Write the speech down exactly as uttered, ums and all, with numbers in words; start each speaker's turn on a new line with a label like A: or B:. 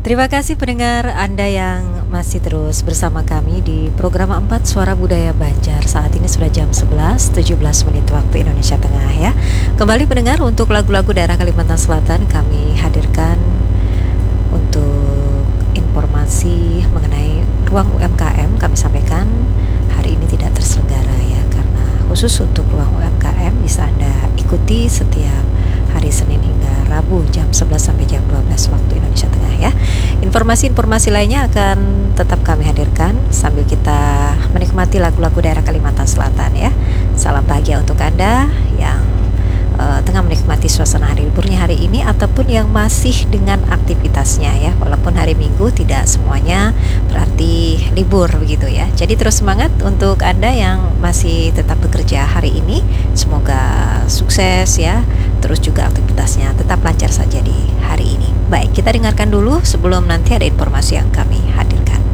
A: Terima kasih pendengar Anda yang masih terus bersama kami di program empat Suara Budaya Banjar. Saat ini sudah jam sebelas tujuh belas menit waktu Indonesia Tengah ya. Kembali pendengar, untuk lagu-lagu daerah Kalimantan Selatan kami hadirkan untuk informasi mengenai ruang U M K M. Kami sampaikan hari ini tidak terselenggara ya, karena khusus untuk ruang U M K M bisa Anda ikuti setiap hari Senin hingga Rabu jam sebelas sampai jam dua belas waktu Indonesia Tengah ya. Informasi-informasi lainnya akan tetap kami hadirkan sambil kita menikmati lagu-lagu daerah Kalimantan Selatan ya. Salam bahagia untuk Anda yang uh, tengah menikmati suasana hari liburnya hari ini ataupun yang masih dengan aktivitasnya ya. Walaupun hari Minggu tidak semuanya berarti libur begitu ya. Jadi terus semangat untuk Anda yang masih tetap bekerja hari ini. Semoga sukses ya. Terus juga aktivitasnya tetap lancar saja di hari ini. Baik, kita dengarkan dulu sebelum nanti ada informasi yang kami hadirkan.